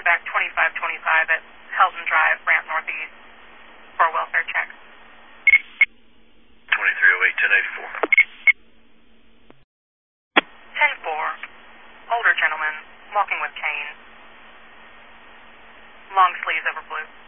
back 2525 at Helton Drive, Brant Northeast, for a welfare check. 2308, 1084. 10-4, older gentleman, walking with cane, long sleeves over blue.